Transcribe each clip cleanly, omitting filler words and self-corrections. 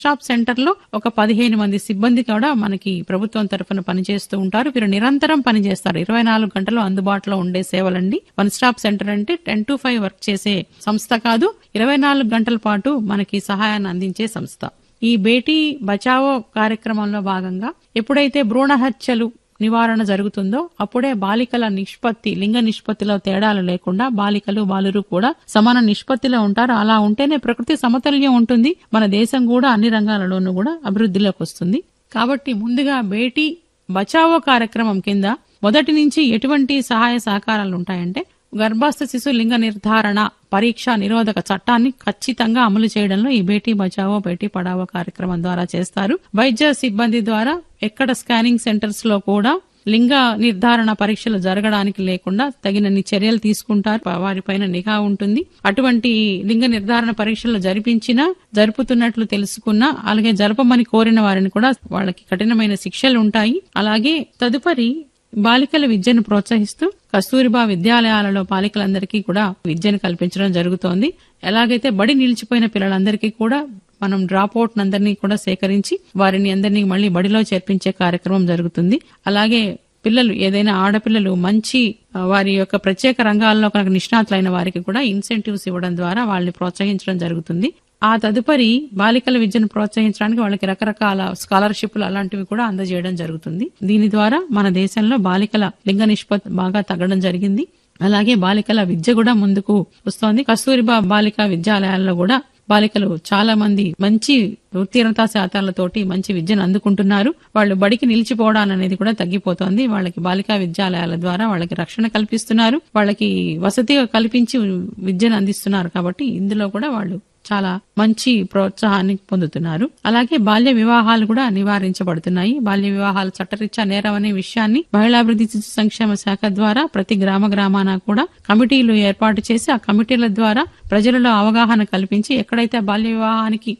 Stop centre లో ఒక 15 మంది సిబ్బంది కూడా మనకి ప్రభుత్వం తరఫున పనిచేస్తూ ఉంటారు. వీరు నిరంతరం పనిచేస్తారు. 24 గంటలు అందుబాటులో ఉండే సేవలండి. వన్ స్టాప్ సెంటర్ అంటే 10 to 5 వర్క్ చేసే సంస్థ కాదు, 24 గంటల పాటు మనకి సహాయాన్ని అందించే సంస్థ. ఈ బేటీ బచావో కార్యక్రమంలో భాగంగా ఎప్పుడైతే భ్రూణ హత్యలు నివారణ జరుగుతుందో అప్పుడే బాలికల నిష్పత్తి, లింగ నిష్పత్తిలో తేడాలు లేకుండా బాలికలు బాలురు కూడా సమాన నిష్పత్తిలో ఉంటారు. అలా ఉంటేనే ప్రకృతి సమతుల్యం ఉంటుంది. మన దేశం కూడా అన్ని రంగాలలోనూ కూడా అభివృద్ధిలోకి వస్తుంది. కాబట్టి ముందుగా బేటీ బచావో కార్యక్రమం కింద మొదటి నుంచి ఎటువంటి సహాయ సహకారాలు ఉంటాయంటే, గర్భస్థ శిశు లింగ నిర్ధారణ పరీక్ష నిరోధక చట్టాన్ని ఖచ్చితంగా అమలు చేయడంలో ఈ బేటీ బచావో బేటీ పడావో కార్యక్రమం ద్వారా చేస్తారు. వైద్య సిబ్బంది ద్వారా ఎక్కడ స్కానింగ్ సెంటర్స్ లో కూడా లింగ నిర్ధారణ పరీక్షలు జరగడానికి లేకుండా తగినన్ని చర్యలు తీసుకుంటారు. వారిపైన నిఘా ఉంటుంది. అటువంటి లింగ నిర్ధారణ పరీక్షలు జరుపుతున్నట్లు తెలుసుకున్నా, అలాగే జరపమని కోరిన వారిని కూడా వాళ్ళకి కఠినమైన శిక్షలు ఉంటాయి. అలాగే తదుపరి బాలికల విద్యను ప్రోత్సహిస్తూ కస్తూరిబా విద్యాలయాలలో బాలికలందరికీ కూడా విద్యను కల్పించడం జరుగుతోంది. ఎలాగైతే బడి నిలిచిపోయిన పిల్లలందరికీ కూడా మనం డ్రాప్ అవుట్ అందరినీ కూడా సేకరించి వారిని అందరినీ మళ్లీ బడిలో చేర్పించే కార్యక్రమం జరుగుతుంది. అలాగే పిల్లలు ఏదైనా ఆడపిల్లలు మంచి వారి యొక్క ప్రత్యేక రంగాల్లో కనుక నిష్ణాతులైన వారికి కూడా ఇన్సెంటివ్స్ ఇవ్వడం ద్వారా వాళ్ళని ప్రోత్సహించడం జరుగుతుంది. ఆ తదుపరి బాలికల విద్యను ప్రోత్సహించడానికి వాళ్ళకి రకరకాల స్కాలర్షిప్లు అలాంటివి కూడా అందజేయడం జరుగుతుంది. దీని ద్వారా మన దేశంలో బాలికల లింగ నిష్పత్తి బాగా తగ్గడం జరిగింది. అలాగే బాలికల విద్య కూడా ముందుకు వస్తోంది. కస్తూరిబా బాలికా విద్యాలయాల్లో కూడా బాలికలు చాలా మంది మంచి ఉత్తీర్ణతా శాతాలతోటి మంచి విద్యను అందుకుంటున్నారు. వాళ్ళు బడికి నిలిచిపోవడం అనేది కూడా తగ్గిపోతోంది. వాళ్ళకి బాలికా విద్యాలయాల ద్వారా వాళ్ళకి రక్షణ కల్పిస్తున్నారు, వాళ్ళకి వసతి కల్పించి విద్యను అందిస్తున్నారు. కాబట్టి ఇందులో కూడా వాళ్ళు చాలా మంచి ప్రోత్సాహాన్ని పొందుతున్నారు. అలాగే బాల్య వివాహాలు కూడా నివారించబడుతున్నాయి. బాల్య వివాహాలు చట్టరీత్యా నేరం అనే విషయాన్ని మహిళాభివృద్ధి శిశు సంక్షేమ శాఖ ద్వారా ప్రతి గ్రామాన కూడా కమిటీలు ఏర్పాటు చేసి ఆ కమిటీల ద్వారా ప్రజలలో అవగాహన కల్పించి ఎక్కడైతే బాల్య వివాహానికి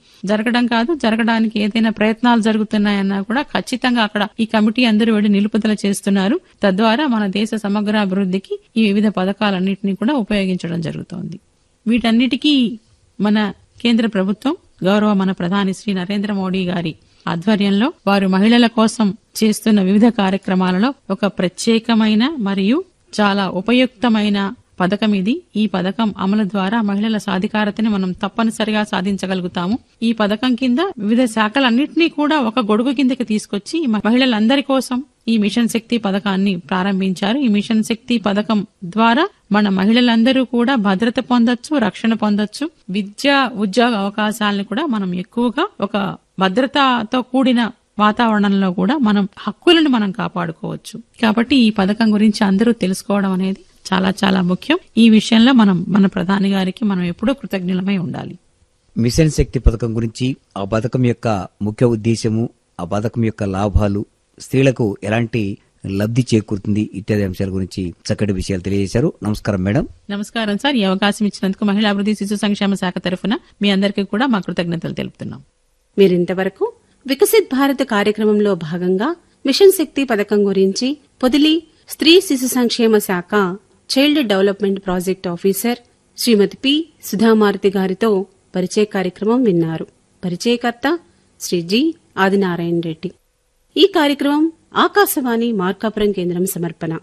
జరగడానికి ఏదైనా ప్రయత్నాలు జరుగుతున్నాయన్నా కూడా ఖచ్చితంగా అక్కడ ఈ కమిటీ అందరూ వెళ్లి నిలుపుదల చేస్తున్నారు. తద్వారా మన దేశ సమగ్ర అభివృద్ధికి ఈ వివిధ పథకాలన్నింటినీ కూడా ఉపయోగించడం జరుగుతోంది. వీటన్నిటికీ మన కేంద్ర ప్రభుత్వం గౌరవ మన ప్రధాని శ్రీ నరేంద్ర మోడీ గారి ఆధ్వర్యంలో వారు మహిళల కోసం చేస్తున్న వివిధ కార్యక్రమాలలో ఒక ప్రత్యేకమైన మరియు చాలా ఉపయుక్తమైన పథకం ఇది. ఈ పథకం అమలు ద్వారా మహిళల సాధికారతని మనం తప్పనిసరిగా సాధించగలుగుతాము. ఈ పథకం కింద వివిధ శాఖలన్నింటినీ కూడా ఒక గొడుగు కిందకి తీసుకొచ్చి మహిళలందరి కోసం ఈ మిషన్ శక్తి పథకాన్ని ప్రారంభించారు. ఈ మిషన్ శక్తి పథకం ద్వారా మన మహిళలందరూ కూడా భద్రత పొందొచ్చు, రక్షణ పొందొచ్చు. విద్య ఉద్యోగ అవకాశాలను కూడా మనం ఎక్కువగా ఒక భద్రతతో కూడిన వాతావరణంలో కూడా మనం హక్కులను మనం కాపాడుకోవచ్చు. కాబట్టి ఈ పథకం గురించి అందరూ తెలుసుకోవడం అనేది చాలా చాలా ముఖ్యం. ఈ విషయంలో మన ప్రధాని గారికి మనం ఎప్పుడూ కృతజ్ఞులమై ఉండాలి. మిషన్ శక్తి పథకం గురించి, ఆ పథకం యొక్క ముఖ్య ఉద్దేశము, ఆ పథకం యొక్క లాభాలు, స్త్రీలకు ఎలాంటి లబ్ధి చేకూరుతుంది ఇత్యాది అంశాల గురించి చక్కటి విషయాలు తెలియజేశారు. నమస్కారం మేడం. నమస్కారం సార్. ఈ అవకాశం ఇచ్చినందుకు మహిళాభివృద్ధి శిశు సంక్షేమ శాఖ తరఫున మీ అందరికీ కూడా మా కృతజ్ఞతలు తెలుపుతున్నాం. మీరింతవరకు వికసిత్ భారత్ కార్యక్రమంలో భాగంగా మిషన్ శక్తి పథకం గురించి పొదిలి స్త్రీ శిశు సంక్షేమ శాఖ చైల్డ్ డెవలప్మెంట్ ప్రాజెక్ట్ ఆఫీసర్ శ్రీమతి పి సుధామారుతి గారితో పరిచయ కార్యక్రమం విన్నారు. పరిచయకర్త శ్రీ జి ఆదినారాయణ రెడ్డి. ఈ కార్యక్రమం ఆకాశవాణి మార్కాపురం కేంద్రం సమర్పణ.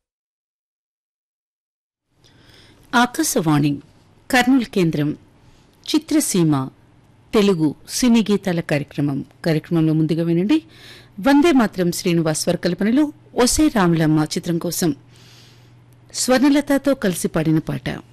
ఆకాశవాణి కర్నూలు కేంద్రం చిత్రసీమ తెలుగు సినీ గీతాల కార్యక్రమంలో ముందుగా వినండి. వందే మాత్రం శ్రీనివాస్ స్వరకల్పనలో ఒసే రాములమ్మ చిత్రం కోసం స్వర్ణలతతో కలిసి పాడిన పాట.